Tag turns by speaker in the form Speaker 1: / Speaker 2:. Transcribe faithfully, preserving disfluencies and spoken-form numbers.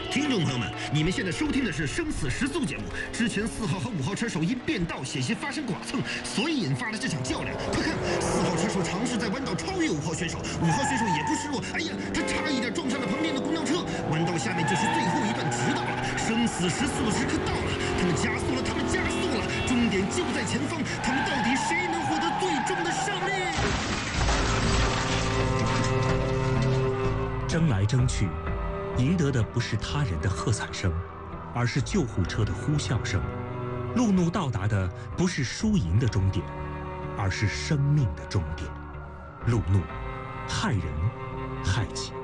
Speaker 1: 听众朋友们，你们现在收听的是《生死时速》节目。之前四号和五号车手因变道险些发生剐蹭，所以引发了这场较量。快看，四号车手尝试在弯道超越五号选手，五号选手也不示弱，哎呀，他差一点撞上了旁边的公交车。弯道下面就是最后一段直道了，生死时速的时刻到了，他们加速了，他们加速了，终点就在前方，他们到底谁能获得最终的胜利？
Speaker 2: 争来争去，赢得的不是他人的喝彩声，而是救护车的呼啸声。路怒到达的不是输赢的终点，而是生命的终点。路怒，害人，害己。